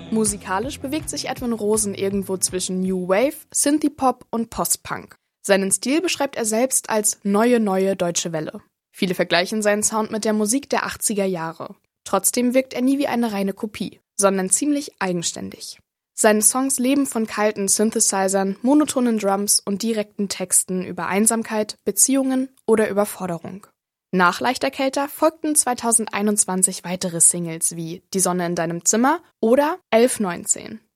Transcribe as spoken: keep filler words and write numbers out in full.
Musikalisch bewegt sich Edwin Rosen irgendwo zwischen New Wave, Synthie-Pop und Post-Punk. Seinen Stil beschreibt er selbst als neue, neue deutsche Welle. Viele vergleichen seinen Sound mit der Musik der achtziger Jahre. Trotzdem wirkt er nie wie eine reine Kopie, sondern ziemlich eigenständig. Seine Songs leben von kalten Synthesizern, monotonen Drums und direkten Texten über Einsamkeit, Beziehungen oder Überforderung. Nach Leichter Kälter folgten zweitausendeinundzwanzig weitere Singles wie Die Sonne in deinem Zimmer oder elf neunzehn.